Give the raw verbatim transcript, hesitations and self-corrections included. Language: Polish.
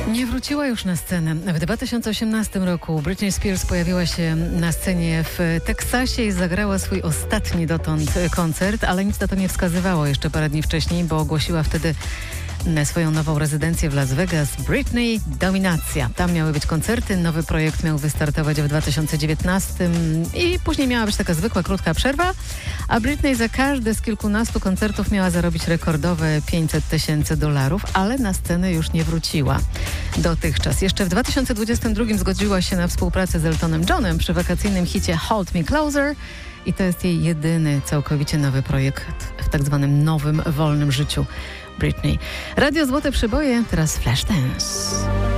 Nie wróciła już na scenę. W dwa tysiące osiemnastym roku Britney Spears pojawiła się na scenie w Teksasie i zagrała swój ostatni dotąd koncert, ale nic na to nie wskazywało jeszcze parę dni wcześniej, bo ogłosiła wtedy swoją nową rezydencję w Las Vegas. Britney Dominacja. Tam miały być koncerty, nowy projekt miał wystartować w dwa tysiące dziewiętnastym i później miała być taka zwykła, krótka przerwa, a Britney za każde z kilkunastu koncertów miała zarobić rekordowe pięćset tysięcy dolarów, ale na scenę już nie wróciła dotychczas. Jeszcze w dwa tysiące dwudziestym drugim zgodziła się na współpracę z Eltonem Johnem przy wakacyjnym hicie Hold Me Closer i to jest jej jedyny całkowicie nowy projekt w tak zwanym nowym, wolnym życiu Britney. Radio Złote Przyboje, teraz Flashdance.